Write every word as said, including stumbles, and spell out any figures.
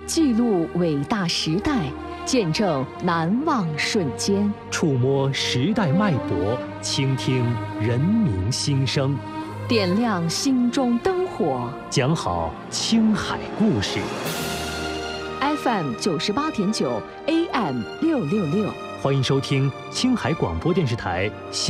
记录伟大时代，见证难忘瞬间， 触摸时代脉搏，倾听人民心声， 点亮心中灯火， 讲好青海故事。 F M 九十八点九 ，A M 六六六， 欢迎收听青海广播电视台。